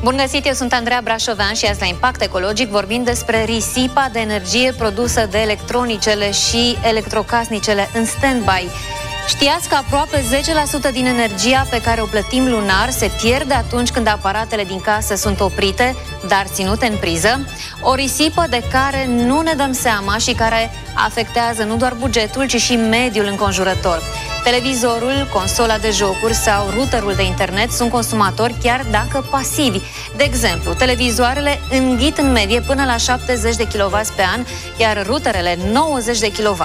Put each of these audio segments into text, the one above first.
Bun găsit, eu sunt Andreea Brașovean și azi la Impact Ecologic vorbim despre risipa de energie produsă de electronicele și electrocasnicele în stand-by. Știați că aproape 10% din energia pe care o plătim lunar se pierde atunci când aparatele din casă sunt oprite, dar ținute în priză? O risipă de care nu ne dăm seama și care afectează nu doar bugetul, ci și mediul înconjurător. Televizorul, consola de jocuri sau routerul de internet sunt consumatori chiar dacă pasivi. De exemplu, televizoarele înghit în medie până la 70 de kW pe an, iar routerele 90 de kW.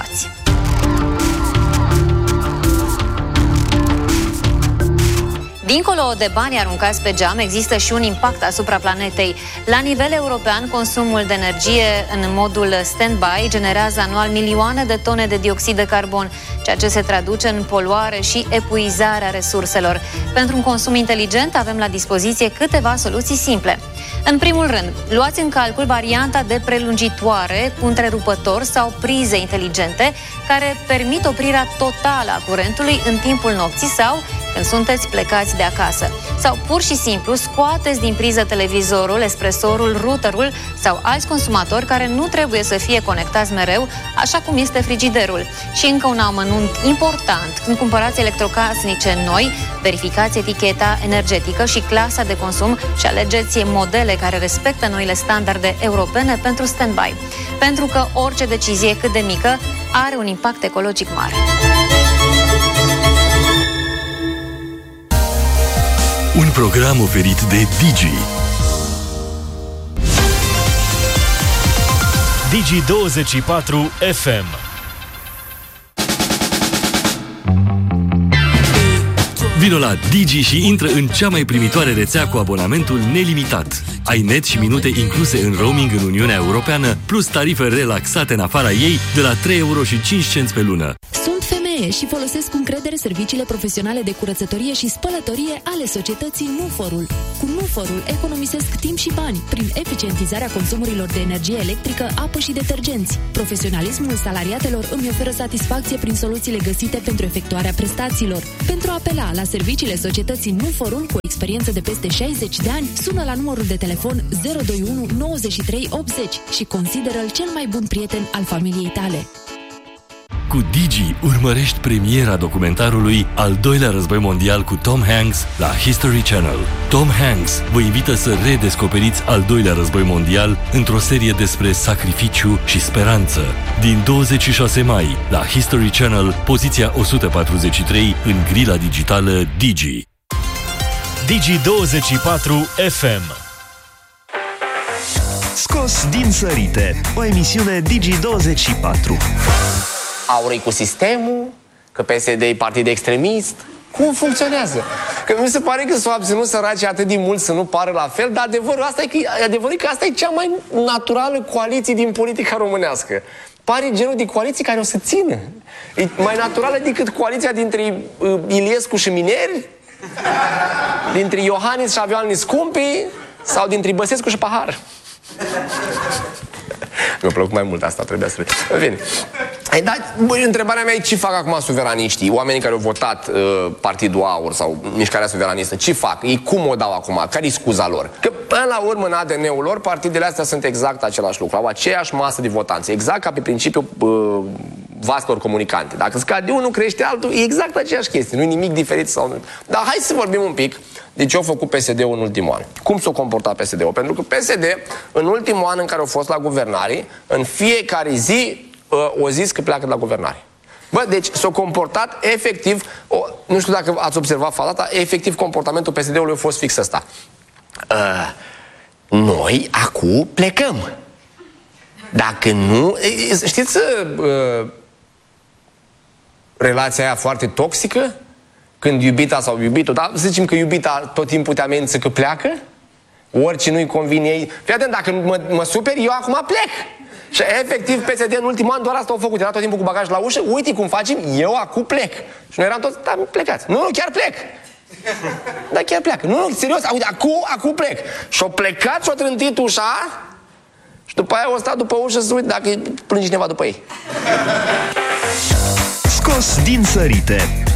Dincolo de banii aruncați pe geam, există și un impact asupra planetei. La nivel european, consumul de energie în modul stand-by generează anual milioane de tone de dioxid de carbon, ceea ce se traduce în poluare și epuizarea resurselor. Pentru un consum inteligent avem la dispoziție câteva soluții simple. În primul rând, luați în calcul varianta de prelungitoare cu întrerupător sau prize inteligente care permit oprirea totală a curentului în timpul nopții sau când sunteți plecați de acasă. Sau pur și simplu scoateți din priză televizorul, espresorul, routerul sau alți consumatori care nu trebuie să fie conectați mereu, așa cum este frigiderul. Și încă un amănunt important: când cumpărați electrocasnice noi, verificați eticheta energetică și clasa de consum și alegeți modele care respectă noile standarde europene pentru stand-by. Pentru că orice decizie cât de mică are un impact ecologic mare. Un program oferit de Digi. Digi24 FM. Vino la Digi și intră în cea mai primitoare rețea cu abonamentul nelimitat. Ai net și minute incluse în roaming în Uniunea Europeană, plus tarife relaxate în afara ei de la 3,05 euro pe lună. Sunt femeie și folosesc cu încredere serviciile profesionale de curățătorie și spălătorie ale societății Nuforul. Cu Nuforul economisesc timp și bani prin eficientizarea consumurilor de energie electrică, apă și detergenți. Profesionalismul salariatelor îmi oferă satisfacție prin soluțiile găsite pentru efectuarea prestațiilor. Pentru a apela la serviciile societății Nuforul cu experiență de peste 60 de ani, sună la numărul de telefon 021 93 80 și consideră-l cel mai bun prieten al familiei tale. Cu Digi urmărești premiera documentarului Al doilea război mondial cu Tom Hanks la History Channel. Tom Hanks vă invită să redescoperiți al doilea război mondial într-o serie despre sacrificiu și speranță. Din 26 mai la History Channel, poziția 143 în grila digitală Digi. Digi24 FM. Scos din sărite, o emisiune Digi24. Aurei cu sistemul, că PSD e partid extremist. Cum funcționează? Că mi se pare că s-au abținut săracii atât de mult să nu pară la fel, dar adevărul e că asta e cea mai naturală coaliție din politica românească. Pare genul de coaliție care o să țină. E mai naturală decât coaliția dintre Iliescu și Mineri, dintre Iohannis și avioane scumpe, sau dintre Băsescu și Pahar. Mi-a plăcut mai mult asta, trebuia să... Bine. Dar întrebarea mea e ce fac acum suveraniștii, oamenii care au votat Partidul Aur sau Mișcarea Suveranistă, ce fac? Ei cum o dau acum? Care-i scuza lor? Că până la urmă în ADN-ul lor partidele astea sunt exact același lucru, au aceeași masă de votanți, exact ca pe principiul vaselor comunicante. Dacă scade unul, crește altul, e exact aceeași chestie, nu e nimic diferit sau nu. Dar hai să vorbim un pic de ce a făcut PSD-ul în ultimul an. Cum s-a comportat PSD-ul? Pentru că PSD, în ultimul an în care a fost la guvernare, în fiecare zi o zis că pleacă de la guvernare. Bă, deci s-a comportat efectiv, nu știu dacă ați observat faza asta, efectiv comportamentul PSD-ului a fost fix ăsta. Noi acum plecăm. Dacă nu... Știți relația aia foarte toxică? Când iubita sau iubitul, dar să zicem că iubita tot timpul te amenință că pleacă? Orice nu-i convine ei. Fii atent, dacă mă superi, eu acum plec. Și efectiv PSD în ultimul an doar asta au făcut. Era tot timpul cu bagaj la ușă. Uite cum facem, eu acum plec. Și noi eram toți, da, plecați. Nu, chiar plec. Da, chiar pleacă. Nu, serios, uite, acum plec. Și-o plecat și-o trântit ușa și după aia o stat după ușă să uite dacă plânge cineva după ei. Scos din sărite,